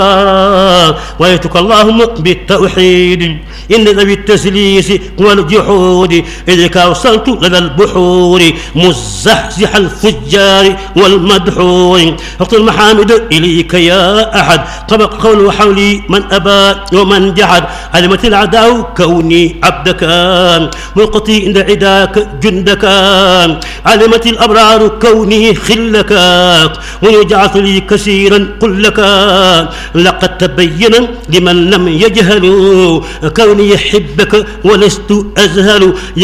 ويتك اللهم بالتوحيد إن ذوي التسليس والجحود إليك وصلت لدى البحور مزحزح الفجار والمدحور وقت المحامد إليك يا أحد طبق قول حولي من أبى ومن جحد علمت العداء كوني عبدك ملقتي عند عداك جندك علمت الأبرار كوني خلك ويجعل لي كثيرا قل لك لقد تبين لمن لم يجهل كوني يحبك ولست أذهل.